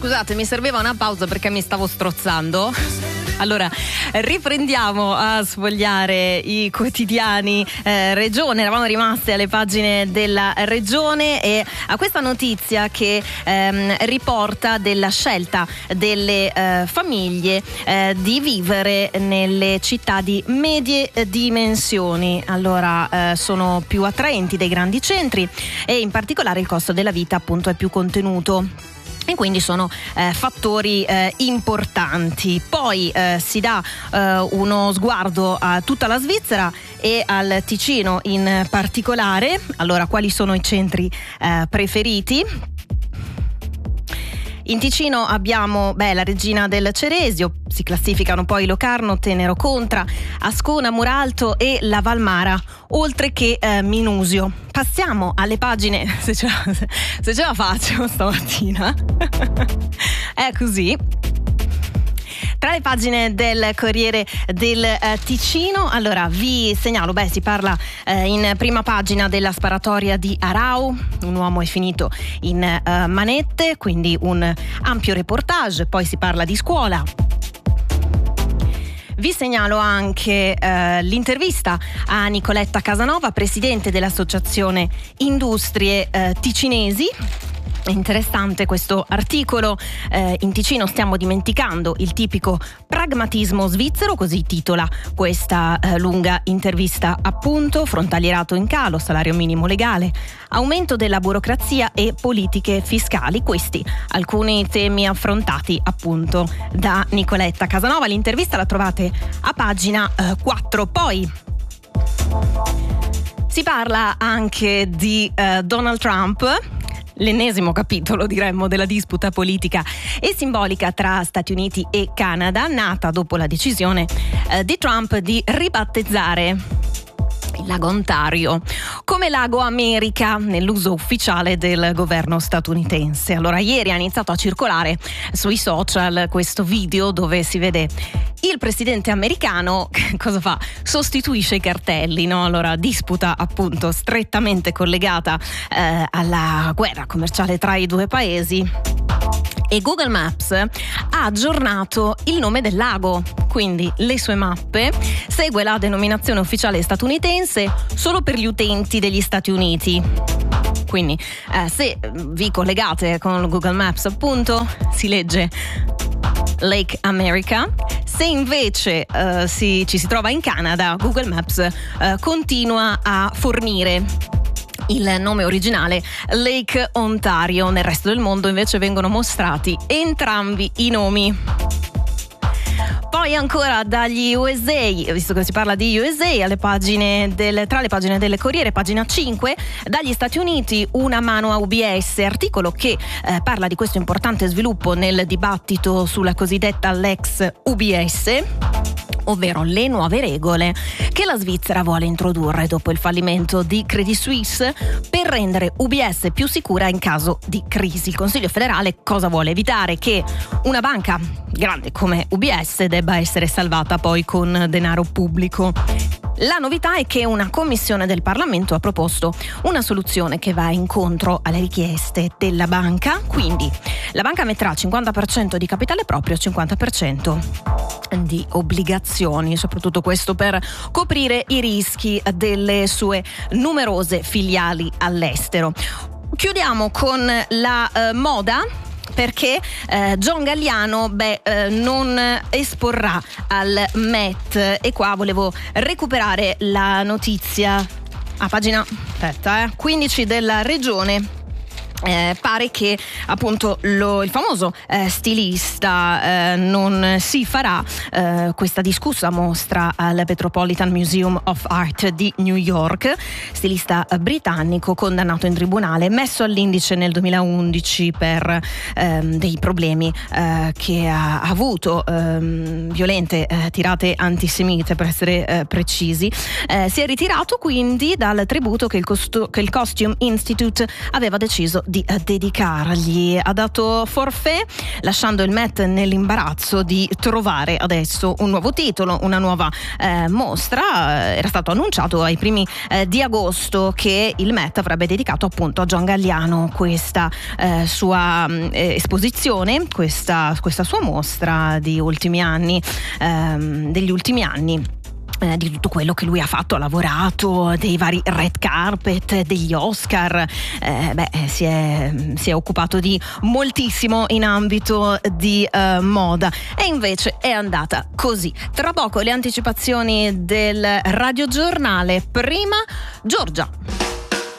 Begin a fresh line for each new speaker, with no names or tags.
Scusate, mi serviva una pausa perché mi stavo strozzando. Allora, riprendiamo a sfogliare i quotidiani regione. Eravamo rimasti alle pagine della regione e a questa notizia che riporta della scelta delle famiglie di vivere nelle città di medie dimensioni. Allora, sono più attraenti dei grandi centri e in particolare il costo della vita appunto è più contenuto. E quindi sono fattori importanti. Poi si dà uno sguardo a tutta la Svizzera e al Ticino in particolare. Allora, quali sono i centri preferiti? In Ticino abbiamo la Regina del Ceresio, si classificano poi Locarno, Tenero Contra, Ascona, Muralto e la Valmara, oltre che Minusio. Passiamo alle pagine, se ce la faccio stamattina, è così. Tra le pagine del Corriere del Ticino, allora vi segnalo, si parla in prima pagina della sparatoria di Arau, un uomo è finito in manette, quindi un ampio reportage, poi si parla di scuola. Vi segnalo anche l'intervista a Nicoletta Casanova, presidente dell'Associazione Industrie Ticinesi. È interessante questo articolo. In Ticino stiamo dimenticando il tipico pragmatismo svizzero, così titola questa lunga intervista appunto. Frontalierato in calo, salario minimo legale, aumento della burocrazia e politiche fiscali. Questi alcuni temi affrontati appunto da Nicoletta Casanova. L'intervista la trovate a pagina 4. Poi si parla anche di Donald Trump. L'ennesimo capitolo, diremmo, della disputa politica e simbolica tra Stati Uniti e Canada, nata dopo la decisione di Trump di ribattezzare il lago Ontario come lago America nell'uso ufficiale del governo statunitense. Allora, ieri ha iniziato a circolare sui social questo video dove si vede il presidente americano che cosa fa? Sostituisce i cartelli, no? Allora, disputa appunto strettamente collegata alla guerra commerciale tra i due paesi. E Google Maps ha aggiornato il nome del lago, quindi le sue mappe segue la denominazione ufficiale statunitense solo per gli utenti degli Stati Uniti. Quindi se vi collegate con Google Maps appunto si legge Lake America. Se invece ci si trova in Canada, Google Maps continua a fornire il nome originale Lake Ontario. Nel resto del mondo invece vengono mostrati entrambi i nomi. Poi ancora dagli USA, visto che si parla di USA, tra le pagine del Corriere, pagina 5, dagli Stati Uniti una mano a UBS, articolo che parla di questo importante sviluppo nel dibattito sulla cosiddetta Lex UBS, ovvero le nuove regole che la Svizzera vuole introdurre dopo il fallimento di Credit Suisse per rendere UBS più sicura in caso di crisi. Il Consiglio federale cosa vuole? Evitare che una banca grande come UBS debba essere salvata poi con denaro pubblico. La novità è che una commissione del Parlamento ha proposto una soluzione che va incontro alle richieste della banca, quindi la banca metterà 50% di capitale proprio, 50% di obbligazioni, soprattutto questo per coprire i rischi delle sue numerose filiali all'estero. Chiudiamo con la moda, perché John Galliano non esporrà al Met, e qua volevo recuperare la notizia a pagina 15 della regione. Pare che appunto il famoso stilista non si farà questa discussa mostra al Metropolitan Museum of Art di New York, stilista britannico condannato in tribunale, messo all'indice nel 2011 per dei problemi che ha avuto, violente tirate antisemite per essere precisi. Si è ritirato quindi dal tributo che il Costume Institute aveva deciso di di dedicargli. Ha dato forfait, lasciando il Met nell'imbarazzo di trovare adesso un nuovo titolo, una nuova mostra. Era stato annunciato ai primi di agosto che il Met avrebbe dedicato appunto a John Galliano questa sua esposizione, questa sua mostra di ultimi anni, degli ultimi anni. Di tutto quello che lui ha fatto, ha lavorato, dei vari red carpet, degli Oscar, si è occupato di moltissimo in ambito di moda, e invece è andata così. Tra poco le anticipazioni del radiogiornale, prima Giorgia.